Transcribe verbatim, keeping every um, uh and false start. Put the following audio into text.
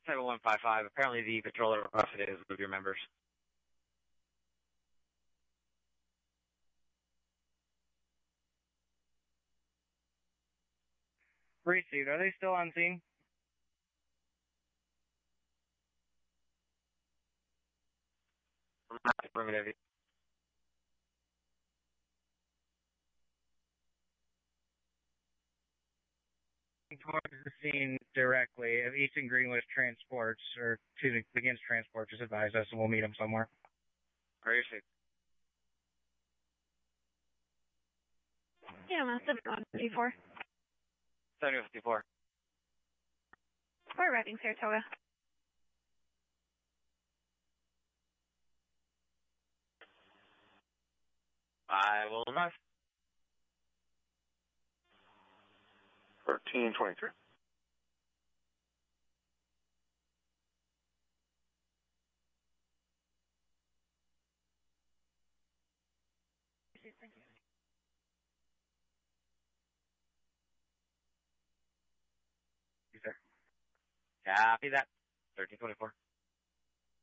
seven one five five. Apparently the patroller requested is move your members. Received. Are they still on scene? Affirmative. Towards the scene directly. If Easton Greenwich transports, or excuse me, begins transport, just advise us and we'll meet them somewhere. Received. Yeah, I'm seven one fifty-four. seven one fifty-four. We're arriving Saratoga. I will arrive. thirteen twenty-three. Thank you. Yes, sir. Copy that. thirteen twenty-four.